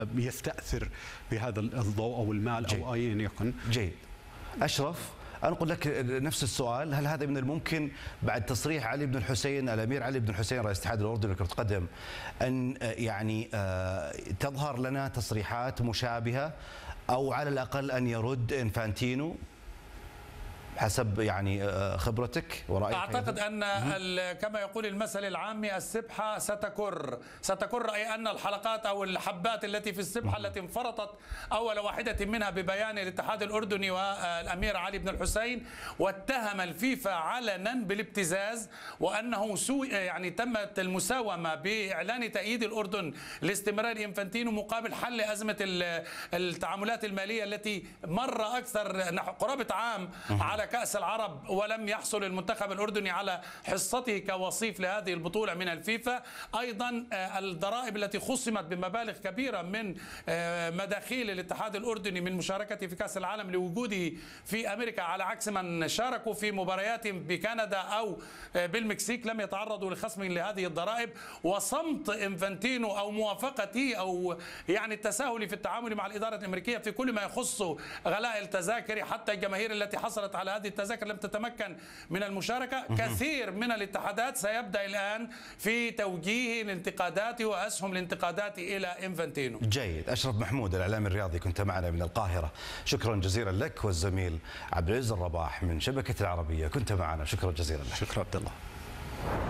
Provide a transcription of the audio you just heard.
يستأثر بهذا الضوء أو المال أو أيا يكن. جيد. أشرف، أنقل لك نفس السؤال. هل هذا من الممكن بعد تصريح علي بن الحسين الأمير علي بن الحسين رئيس الاتحاد الأردني لكرة القدم أن يعني تظهر لنا تصريحات مشابهة، أو على الأقل أن يرد إنفانتينو حسب يعني خبرتك ورأيك؟ أعتقد أن كما يقول المثل العامي السبحة ستكر أي أن الحلقات أو الحبات التي في السبحة التي انفرطت أول واحدة منها ببيان الاتحاد الأردني والأمير علي بن الحسين، واتهم الفيفا علنا بالابتزاز، وأنه يعني تمت المساومة بإعلان تأييد الأردن لاستمرار إنفانتينو مقابل حل أزمة التعاملات المالية التي مر أكثر قرابة عام على كأس العرب ولم يحصل المنتخب الأردني على حصته كوصيف لهذه البطولة من الفيفا. أيضا الضرائب التي خصمت بمبالغ كبيرة من مداخيل الاتحاد الأردني من مشاركته في كأس العالم لوجوده في أمريكا، على عكس من شاركوا في مباريات بكندا أو بالمكسيك لم يتعرضوا لخصم لهذه الضرائب. وصمت إنفانتينو أو موافقته أو يعني التساهل في التعامل مع الإدارة الأمريكية في كل ما يخص غلاء التذاكر، حتى الجماهير التي حصلت على هذه التذاكر لم تتمكن من المشاركة. كثير من الاتحادات سيبدأ الآن في توجيه الانتقادات وأسهم الانتقادات إلى إنفانتينو. جيد. أشرف محمود الإعلامي الرياضي كنت معنا من القاهرة، شكرا جزيلا لك. والزميل عبد العزيز الرباح من شبكة العربية كنت معنا، شكرا جزيلا لك. شكرا عبد الله.